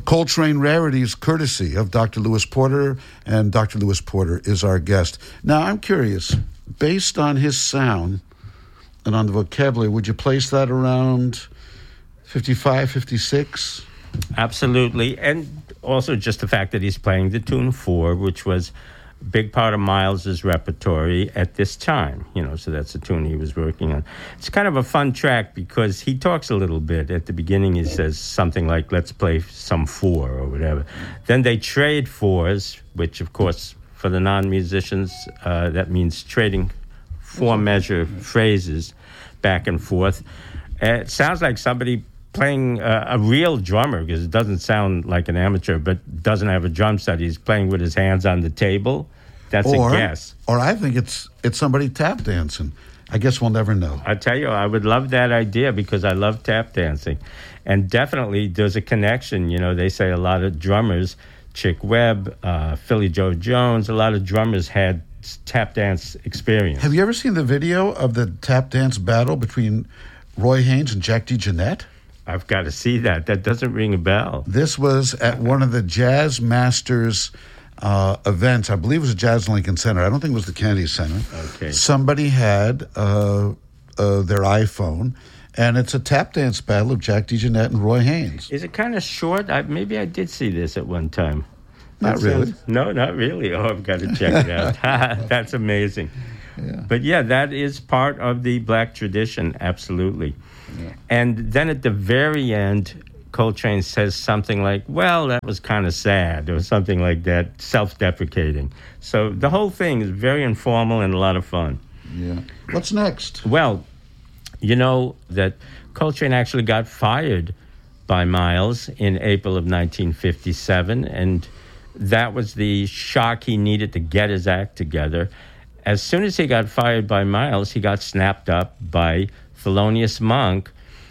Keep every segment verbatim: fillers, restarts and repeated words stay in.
Coltrane Rarities, courtesy of Doctor Lewis Porter, and Doctor Lewis Porter is our guest. Now, I'm curious, based on his sound and on the vocabulary, would you place that around fifty-five, fifty-six? Absolutely. And also just the fact that he's playing the tune four, which was a big part of Miles's repertory at this time. You know, so that's the tune he was working on. It's kind of a fun track because he talks a little bit. At the beginning, he says something like, let's play some four or whatever. Then they trade fours, which, of course, for the non-musicians, uh, that means trading four-measure phrases back and forth. Uh, it sounds like somebody playing uh, a real drummer, because it doesn't sound like an amateur, but doesn't have a drum set. He's playing with his hands on the table. That's or, a guess. Or I think it's it's somebody tap dancing. I guess we'll never know. I tell you, I would love that idea because I love tap dancing. And definitely there's a connection. You know, they say a lot of drummers, Chick Webb, uh, Philly Joe Jones, a lot of drummers had tap dance experience. Have you ever seen the video of the tap dance battle between Roy Haynes and Jack DeJohnette? I've got to see that. That doesn't ring a bell. This was at one of the Jazz Masters uh, events. I believe it was at Jazz Lincoln Center. I don't think it was the Kennedy Center. Okay. Somebody had uh, uh, their iPhone, and it's a tap dance battle of Jack DeJohnette and Roy Haynes. Is it kind of short? I, maybe I did see this at one time. Not That really. sounds- no, not really. Oh, I've got to check it out. That's amazing. Yeah. But yeah, that is part of the black tradition, absolutely. Yeah. And then at the very end, Coltrane says something like, well, that was kind of sad, or something like that, self-deprecating. So the whole thing is very informal and a lot of fun. Yeah. What's next? Well, you know that Coltrane actually got fired by Miles in April of nineteen fifty-seven, and that was the shock he needed to get his act together. As soon as he got fired by Miles, he got snapped up by Thelonious Monk,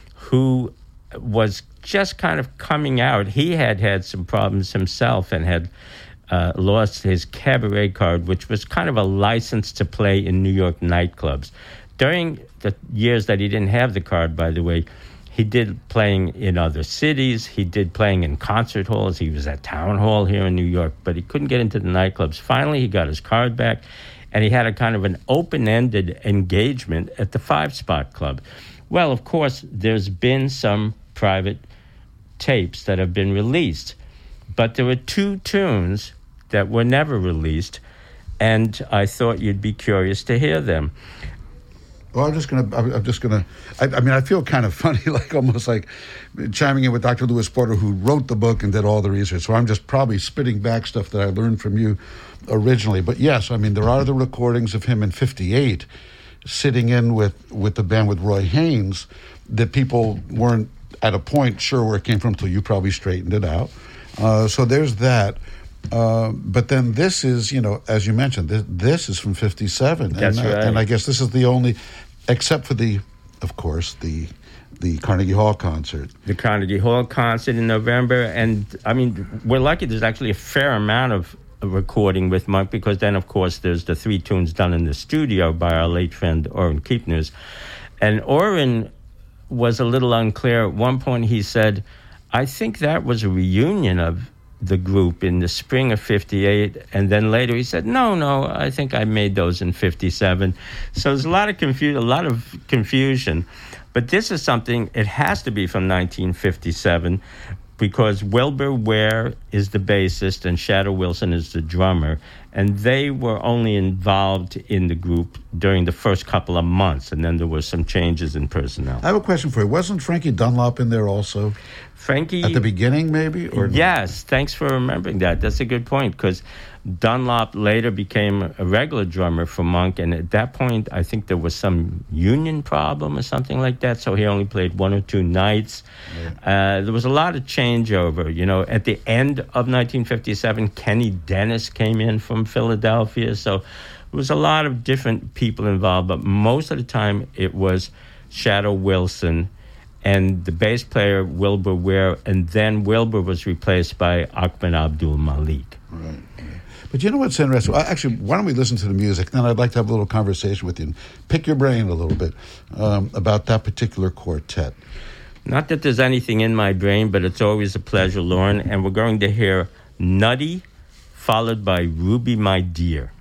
who was just kind of coming out. He had had some problems himself and had uh, lost his cabaret card, which was kind of a license to play in New York nightclubs. During the years that he didn't have the card, by the way, he did playing in other cities. He did playing in concert halls. He was at Town Hall here in New York, but he couldn't get into the nightclubs. Finally, he got his card back, and he had a kind of an open-ended engagement at the Five Spot Club. Well, of course, there's been some private tapes that have been released, but there were two tunes that were never released, and I thought you'd be curious to hear them. Well, I'm just gonna. I'm I'm just gonna. I, I mean, I feel kind of funny, like almost like chiming in with Doctor Lewis Porter, who wrote the book and did all the research. So I'm just probably spitting back stuff that I learned from you originally. But yes, I mean, there are the recordings of him in fifty-eight, sitting in with with the band with Roy Haynes, that people weren't at a point sure where it came from until you probably straightened it out. Uh, so there's that. Uh, but then this is, you know, as you mentioned, this, this is from fifty-seven. That's and, right. Uh, and I guess this is the only, except for the, of course, the the Carnegie Hall concert. The Carnegie Hall concert in November. And, I mean, we're lucky there's actually a fair amount of recording with Monk, because then, of course, there's the three tunes done in the studio by our late friend Orrin Keepners. And Orrin was a little unclear. At one point he said, I think that was a reunion of the group in the spring of fifty-eight, and then later he said, no, no, I think I made those in fifty-seven. So there's a lot of confu- a lot of confusion. But this is something, it has to be from nineteen fifty-seven, because Wilbur Ware is the bassist and Shadow Wilson is the drummer, and they were only involved in the group during the first couple of months, and then there were some changes in personnel. I have a question for you. Wasn't Frankie Dunlop in there also? Frankie... At the beginning, maybe? Or Yes, thanks for remembering that. That's a good point, because Dunlop later became a regular drummer for Monk, and at that point, I think there was some union problem or something like that, so he only played one or two nights. Yeah. Uh, there was a lot of changeover. You know, at the end of nineteen fifty-seven, Kenny Dennis came in from Philadelphia, so there was a lot of different people involved, but most of the time, it was Shadow Wilson and the bass player Wilbur Ware, and then Wilbur was replaced by Ahmed Abdul Malik. Right. But you know what's interesting? Well, actually, why don't we listen to the music? Then I'd like to have a little conversation with you and pick your brain a little bit um, about that particular quartet. Not that there's anything in my brain, but it's always a pleasure, Lauren. And we're going to hear Nutty, followed by Ruby, My Dear.